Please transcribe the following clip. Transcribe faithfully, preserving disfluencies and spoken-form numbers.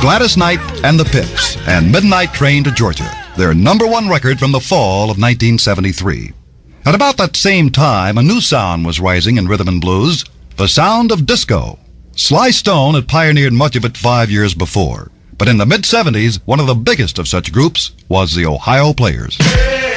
Gladys Knight and the Pips and Midnight Train to Georgia, their number one record from the fall of nineteen seventy-three. At about that same time, a new sound was rising in rhythm and blues, the sound of disco. Sly Stone had pioneered much of it five years before, but in the mid-seventies, one of the biggest of such groups was the Ohio Players.